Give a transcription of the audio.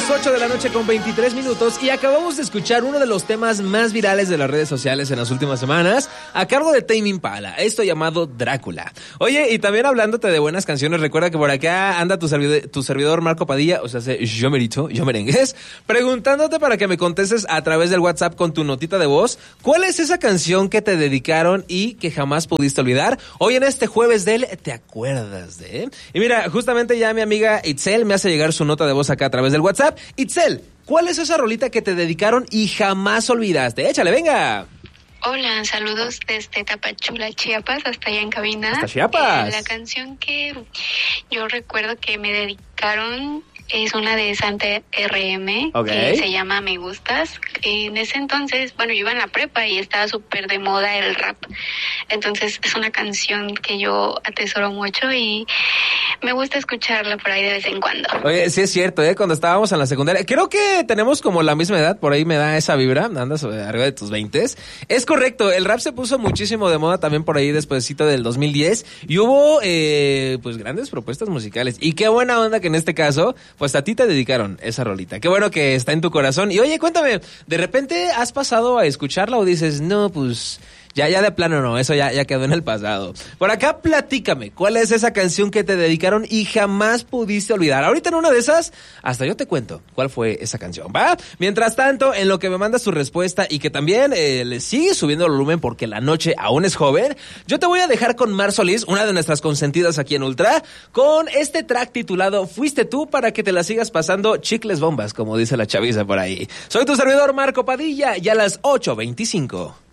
las 8 de la noche con 23 minutos y acabamos de escuchar uno de los temas más virales de las redes sociales en las últimas semanas, a cargo de Tame Impala, esto llamado Drácula. Oye, y también hablándote de buenas canciones, recuerda que por acá anda tu servidor Marco Padilla, o sea, yo merengues, preguntándote para que me contestes a través del WhatsApp con tu notita de voz, ¿cuál es esa canción que te dedicaron y que jamás pudiste olvidar? Hoy en este jueves del ¿te acuerdas de? Y mira, justamente ya mi amiga Itzel me hace llegar su nota de voz acá a través del WhatsApp. Itzel, ¿cuál es esa rolita que te dedicaron y jamás olvidaste? Échale, venga. Hola, saludos desde Tapachula, Chiapas, hasta allá en cabina. Hasta Chiapas. La canción que yo recuerdo que me dedicaron es una de Santa RM, que se llama Me Gustas. En ese entonces, bueno, yo iba en la prepa y estaba súper de moda el rap. Entonces es una canción que yo atesoro mucho y me gusta escucharla por ahí de vez en cuando. Oye, sí es cierto, cuando estábamos en la secundaria, creo que tenemos como la misma edad, por ahí me da esa vibra, andas arriba de tus 20s. Es correcto, el rap se puso muchísimo de moda también por ahí despuesito del 2010 y hubo pues grandes propuestas musicales. Y qué buena onda que en este caso, pues a ti te dedicaron esa rolita. Qué bueno que está en tu corazón. Y oye, cuéntame, ¿de repente has pasado a escucharla o dices, no, pues ya de plano no, eso ya quedó en el pasado? Por acá platícame, ¿cuál es esa canción que te dedicaron y jamás pudiste olvidar? Ahorita en una de esas, hasta yo te cuento cuál fue esa canción, ¿va? Mientras tanto, en lo que me mandas tu respuesta y que también le sigues subiendo el volumen porque la noche aún es joven, yo te voy a dejar con Mar Solís, una de nuestras consentidas aquí en Ultra, con este track titulado Fuiste tú, para que te la sigas pasando chicles bombas, como dice la chaviza por ahí. Soy tu servidor Marco Padilla y a las 8:25.